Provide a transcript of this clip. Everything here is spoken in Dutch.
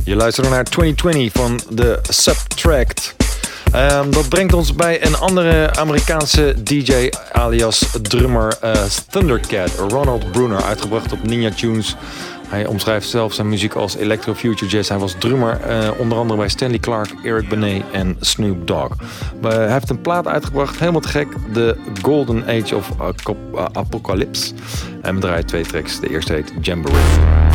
Je luistert naar 2020 van de Subtract. Dat brengt ons bij een andere Amerikaanse DJ alias drummer Thundercat, Ronald Bruner, uitgebracht op Ninja Tunes. Hij omschrijft zelf zijn muziek als Electro Future Jazz. Hij was drummer onder andere bij Stanley Clarke, Eric Benet en Snoop Dogg. Hij heeft een plaat uitgebracht, helemaal te gek. The Golden Age of Apocalypse. En we draaien 2 tracks. De eerste heet Jamboree.